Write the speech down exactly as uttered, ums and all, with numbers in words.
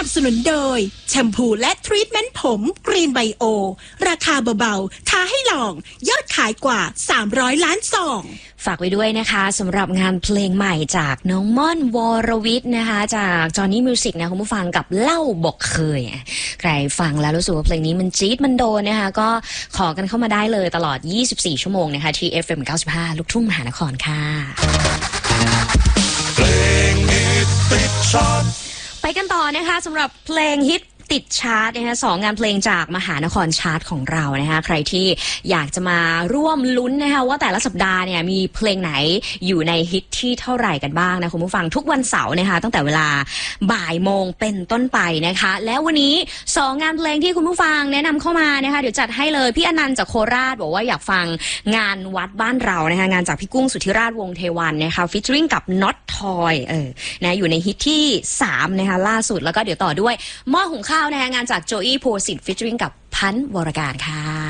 บสนุนโดยแชมพูและทรีทเมนต์ผมกรีนไบโอราคาเบาๆท้าให้ลองยอดขายกว่าสามร้อยล้านซองฝากไว้ด้วยนะคะสำหรับงานเพลงใหม่จากน้องม่อนวรวิทย์นะคะจากจอห์นนี่มิวสิกนะคุณผู้ฟังกับเล่าบอกเคยใครฟังแล้วรู้สึกว่าเพลงนี้มันจี๊ดมันโดนนะคะก็ขอกันเข้ามาได้เลยตลอดยี่สิบสี่ชั่วโมงนะคะที่ เอฟ เอ็ม เก้าสิบห้า ลูกทุ่งมหานครค่ะเพลงฮิตติดชาร์ตไปกันต่อนะคะสำหรับเพลงฮิตติดชาร์ตนะคะสองงานเพลงจากมหานครชาร์ตของเรานะคะใครที่อยากจะมาร่วมลุ้นนะคะว่าแต่ละสัปดาห์เนี่ยมีเพลงไหนอยู่ในฮิตที่เท่าไหร่กันบ้างนะคุณผู้ฟังทุกวันเสาร์นะคะตั้งแต่เวลาบ่ายโมงเป็นต้นไปนะคะแล้ววันนี้สองงานเพลงที่คุณผู้ฟังแนะนำเข้ามานะคะเดี๋ยวจัดให้เลยพี่อนันต์จากโคราชบอกว่าอยากฟังงานวัดบ้านเรานะคะงานจากพี่กุ้งสุทธิราชวงศ์เทวันนะคะฟีเจอริ่งกับน็อตทอยเออนะอยู่ในฮิตที่สามนะคะล่าสุดแล้วก็เดี๋ยวต่อด้วยหม้อหุงข้าวนะคะงานจากโจอี้โพสิตฟีเจอริ่งกับพันธ์วรการค่ะ